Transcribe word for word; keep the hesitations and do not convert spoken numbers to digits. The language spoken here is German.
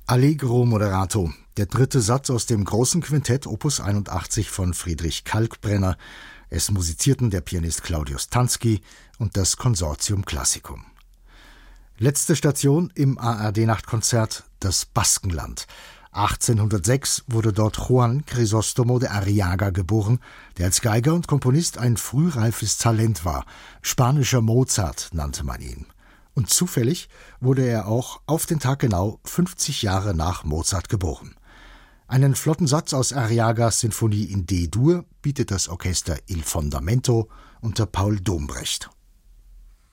Allegro moderato, der dritte Satz aus dem großen Quintett Opus einundachtzig von Friedrich Kalkbrenner. Es musizierten der Pianist Claudius Tanski und das Consortium Classicum. Letzte Station im A R D-Nachtkonzert, das Baskenland. achtzehnhundertsechs wurde dort Juan Crisóstomo de Arriaga geboren, der als Geiger und Komponist ein frühreifes Talent war. Spanischer Mozart nannte man ihn. Und zufällig wurde er auch auf den Tag genau fünfzig Jahre nach Mozart geboren. Einen flotten Satz aus Arriagas Sinfonie in D-Dur bietet das Orchester Il Fondamento unter Paul Dombrecht.